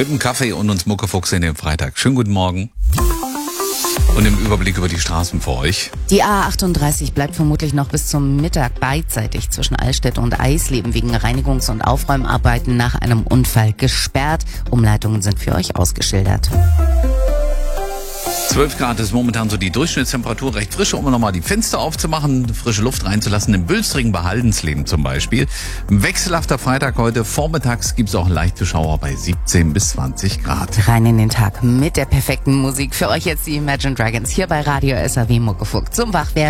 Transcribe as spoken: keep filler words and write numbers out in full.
Mit dem Kaffee und uns Muckefuchs in den Freitag. Schönen guten Morgen. Und im Überblick über die Straßen für euch. Die A achtunddreißig bleibt vermutlich noch bis zum Mittag beidseitig zwischen Eichstätt und Eisleben wegen Reinigungs- und Aufräumarbeiten nach einem Unfall gesperrt. Umleitungen sind für euch ausgeschildert. zwölf Grad ist momentan so die Durchschnittstemperatur, recht frisch, um nochmal die Fenster aufzumachen, frische Luft reinzulassen, im Bülstring bei Haldensleben zum Beispiel. Ein wechselhafter Freitag heute, vormittags gibt's auch leichte Schauer bei siebzehn bis zwanzig Grad. Rein in den Tag mit der perfekten Musik. Für euch jetzt die Imagine Dragons hier bei Radio S A W Muckefuchs zum Wachwerden.